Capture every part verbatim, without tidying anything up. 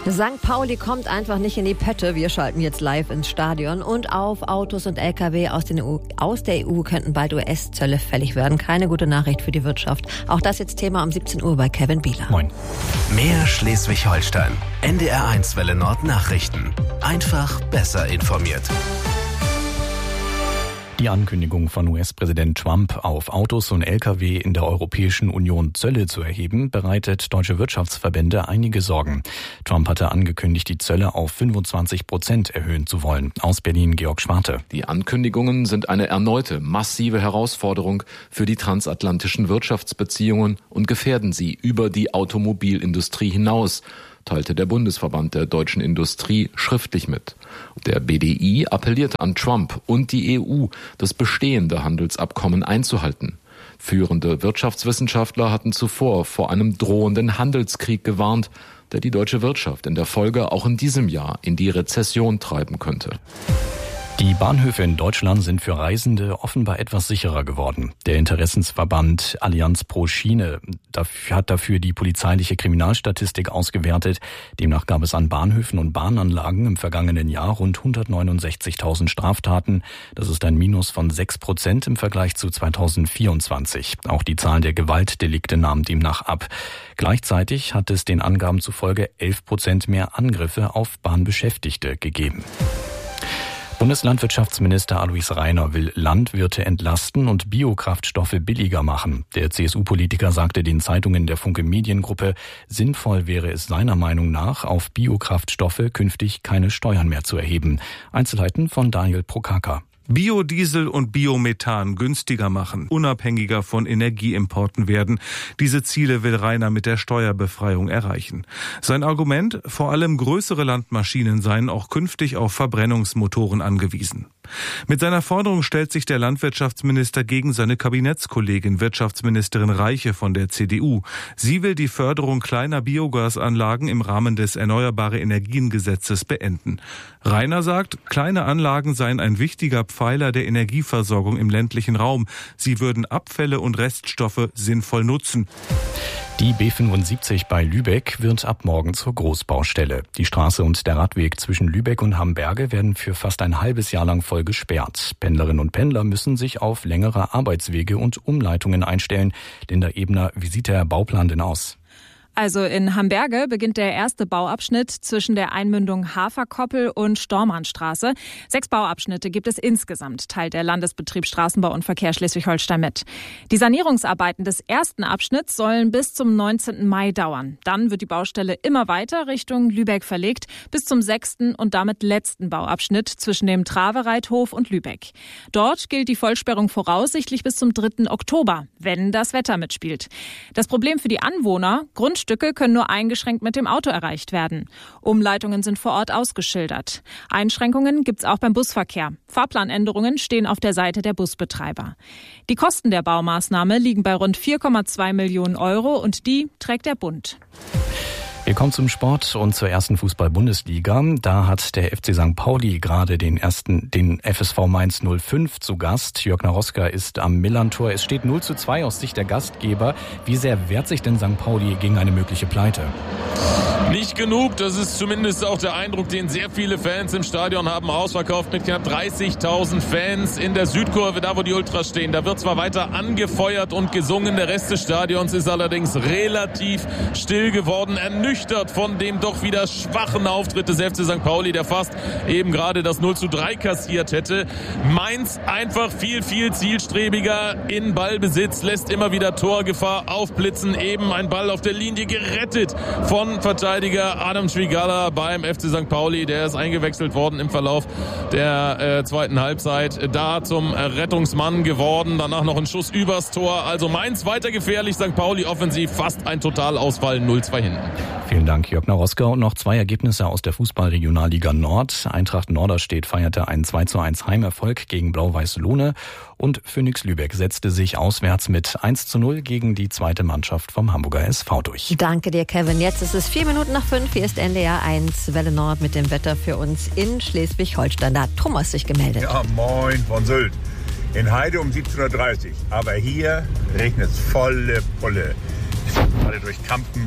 Sankt Pauli kommt einfach nicht in die Pötte. Wir schalten jetzt live ins Stadion. Und auf Autos und L K W aus, den E U, aus der E U könnten bald U S-Zölle fällig werden. Keine gute Nachricht für die Wirtschaft. Auch das jetzt Thema um siebzehn Uhr bei Kevin Bieler. Moin. Mehr Schleswig-Holstein. N D R eins Welle Nord Nachrichten. Einfach besser informiert. Die Ankündigung von U S-Präsident Trump, auf Autos und L K W in der Europäischen Union Zölle zu erheben, bereitet deutsche Wirtschaftsverbände einige Sorgen. Trump hatte angekündigt, die Zölle auf fünfundzwanzig Prozent erhöhen zu wollen. Aus Berlin Georg Schwarte. Die Ankündigungen sind eine erneute massive Herausforderung für die transatlantischen Wirtschaftsbeziehungen und gefährden sie über die Automobilindustrie hinaus, teilte der Bundesverband der deutschen Industrie schriftlich mit. Der B D I appellierte an Trump und die E U, das bestehende Handelsabkommen einzuhalten. Führende Wirtschaftswissenschaftler hatten zuvor vor einem drohenden Handelskrieg gewarnt, der die deutsche Wirtschaft in der Folge auch in diesem Jahr in die Rezession treiben könnte. Die Bahnhöfe in Deutschland sind für Reisende offenbar etwas sicherer geworden. Der Interessensverband Allianz pro Schiene hat dafür die polizeiliche Kriminalstatistik ausgewertet. Demnach gab es an Bahnhöfen und Bahnanlagen im vergangenen Jahr rund hundertneunundsechzigtausend Straftaten. Das ist ein Minus von sechs Prozent im Vergleich zu zweitausendvierundzwanzig. Auch die Zahl der Gewaltdelikte nahm demnach ab. Gleichzeitig hat es den Angaben zufolge elf Prozent mehr Angriffe auf Bahnbeschäftigte gegeben. Bundeslandwirtschaftsminister Alois Rainer will Landwirte entlasten und Biokraftstoffe billiger machen. Der C S U-Politiker sagte den Zeitungen der Funke Mediengruppe, sinnvoll wäre es seiner Meinung nach, auf Biokraftstoffe künftig keine Steuern mehr zu erheben. Einzelheiten von Daniel Prokaka. Biodiesel und Biomethan günstiger machen, unabhängiger von Energieimporten werden. Diese Ziele will Rainer mit der Steuerbefreiung erreichen. Sein Argument, vor allem größere Landmaschinen seien auch künftig auf Verbrennungsmotoren angewiesen. Mit seiner Forderung stellt sich der Landwirtschaftsminister gegen seine Kabinettskollegin Wirtschaftsministerin Reiche von der C D U. Sie will die Förderung kleiner Biogasanlagen im Rahmen des Erneuerbare Energien Gesetzes beenden. Rainer sagt, kleine Anlagen seien ein wichtiger Pfeiler der Energieversorgung im ländlichen Raum. Sie würden Abfälle und Reststoffe sinnvoll nutzen. Die B fünfundsiebzig bei Lübeck wird ab morgen zur Großbaustelle. Die Straße und der Radweg zwischen Lübeck und Hamberge werden für fast ein halbes Jahr lang voll gesperrt. Pendlerinnen und Pendler müssen sich auf längere Arbeitswege und Umleitungen einstellen. Linda Ebner, wie sieht der Bauplan denn aus? Also in Hamberge beginnt der erste Bauabschnitt zwischen der Einmündung Haferkoppel und Stormannstraße. Sechs Bauabschnitte gibt es insgesamt, teilt der Landesbetrieb Straßenbau und Verkehr Schleswig-Holstein mit. Die Sanierungsarbeiten des ersten Abschnitts sollen bis zum neunzehnten Mai dauern. Dann wird die Baustelle immer weiter Richtung Lübeck verlegt, bis zum sechsten und damit letzten Bauabschnitt zwischen dem Travereithof und Lübeck. Dort gilt die Vollsperrung voraussichtlich bis zum dritten Oktober, wenn das Wetter mitspielt. Das Problem für die Anwohner: Grundstücke können nur eingeschränkt mit dem Auto erreicht werden. Umleitungen sind vor Ort ausgeschildert. Einschränkungen gibt's auch beim Busverkehr. Fahrplanänderungen stehen auf der Seite der Busbetreiber. Die Kosten der Baumaßnahme liegen bei rund vier Komma zwei Millionen Euro und die trägt der Bund. Wir kommen zum Sport und zur ersten Fußball-Bundesliga. Da hat der F C Sankt Pauli gerade den ersten, den F S V Mainz null fünf zu Gast. Jörg Naroska ist am Millantor. Es steht null zu zwei aus Sicht der Gastgeber. Wie sehr wehrt sich denn Sankt Pauli gegen eine mögliche Pleite? Nicht genug, das ist zumindest auch der Eindruck, den sehr viele Fans im Stadion haben. Ausverkauft mit knapp dreißigtausend Fans in der Südkurve, da wo die Ultras stehen. Da wird zwar weiter angefeuert und gesungen, der Rest des Stadions ist allerdings relativ still geworden, ernüchtert von dem doch wieder schwachen Auftritt des F C Sankt Pauli, der fast eben gerade das null zu drei kassiert hätte. Mainz einfach viel, viel zielstrebiger in Ballbesitz, lässt immer wieder Torgefahr aufblitzen. Eben ein Ball auf der Linie gerettet von Verteidiger Adam Schwigala beim F C Sankt Pauli. Der ist eingewechselt worden im Verlauf der äh, zweiten Halbzeit. Da zum Rettungsmann geworden. Danach noch ein Schuss übers Tor. Also Mainz weiter gefährlich. Sankt Pauli offensiv fast ein Totalausfall. null zwei hinten. Vielen Dank, Jörg Naroska. Und noch zwei Ergebnisse aus der Fußball-Regionalliga Nord. Eintracht Norderstedt feierte einen zwei zu eins Heimerfolg gegen Blau-Weiß Lohne. Und Phoenix Lübeck setzte sich auswärts mit eins zu null gegen die zweite Mannschaft vom Hamburger S V durch. Danke dir, Kevin. Jetzt ist es vier Minuten nach fünf. Hier ist N D R eins Welle Nord mit dem Wetter für uns in Schleswig-Holstein. Da hat Thomas sich gemeldet. Ja, moin von Sylt. In Heide um siebzehn Uhr dreißig. Aber hier regnet es volle Pulle. Gerade durch Kampen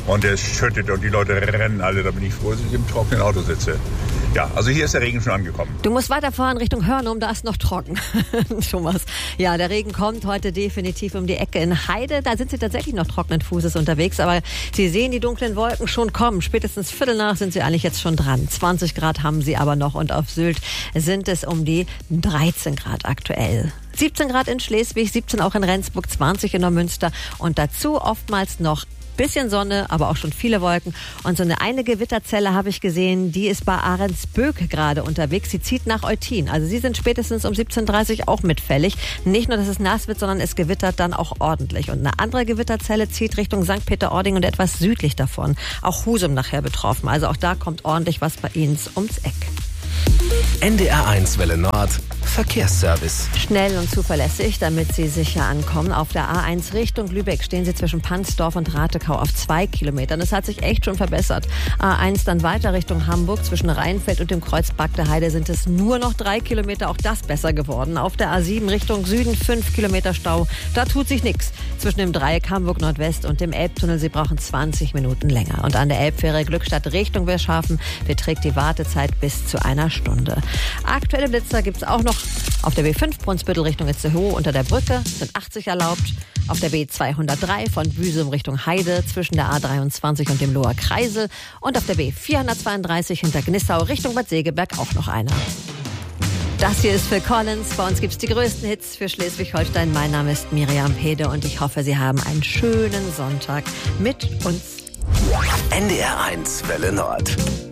Und es schüttet und die Leute rennen alle. Da bin ich froh, dass ich im trockenen Auto sitze. Ja, also hier ist der Regen schon angekommen. Du musst weiterfahren Richtung Hörnum, da ist noch trocken. Thomas. Ja, der Regen kommt heute definitiv um die Ecke in Heide. Da sind sie tatsächlich noch trockenen Fußes unterwegs, aber sie sehen die dunklen Wolken schon kommen. Spätestens Viertel nach sind sie eigentlich jetzt schon dran. zwanzig Grad haben sie aber noch und auf Sylt sind es um die dreizehn Grad aktuell. siebzehn Grad in Schleswig, siebzehn auch in Rendsburg, zwanzig in Neumünster und dazu oftmals noch bisschen Sonne, aber auch schon viele Wolken. Und so eine eine Gewitterzelle habe ich gesehen, die ist bei Ahrensböck gerade unterwegs. Sie zieht nach Eutin. Also sie sind spätestens um siebzehn Uhr dreißig auch mitfällig. Nicht nur, dass es nass wird, sondern es gewittert dann auch ordentlich. Und eine andere Gewitterzelle zieht Richtung Sankt Peter-Ording und etwas südlich davon. Auch Husum nachher betroffen. Also auch da kommt ordentlich was bei Ihnen ums Eck. N D R eins Welle Nord Verkehrsservice. Schnell und zuverlässig, damit Sie sicher ankommen. Auf der A eins Richtung Lübeck stehen Sie zwischen Pansdorf und Ratekau auf zwei Kilometern. Das hat sich echt schon verbessert. A eins dann weiter Richtung Hamburg. Zwischen Rheinfeld und dem Kreuz Bagdeheide sind es nur noch drei Kilometer. Auch das besser geworden. Auf der A sieben Richtung Süden fünf Kilometer Stau. Da tut sich nichts. Zwischen dem Dreieck Hamburg Nordwest und dem Elbtunnel. Sie brauchen zwanzig Minuten länger. Und an der Elbfähre Glückstadt Richtung Wilshafen beträgt die Wartezeit bis zu einer Stunde. Aktuelle Blitzer gibt es auch noch auf der B fünf Brunsbüttel Richtung Itzehoe unter der Brücke sind achtzig erlaubt. Auf der B zweihundertdrei von Büsum Richtung Heide zwischen der A dreiundzwanzig und dem Loher Kreisel. Und auf der B vierhundertzweiunddreißig hinter Gnissau Richtung Bad Segeberg auch noch einer. Das hier ist Phil Collins. Bei uns gibt's die größten Hits für Schleswig-Holstein. Mein Name ist Miriam Pede und ich hoffe, Sie haben einen schönen Sonntag mit uns. N D R eins Welle Nord.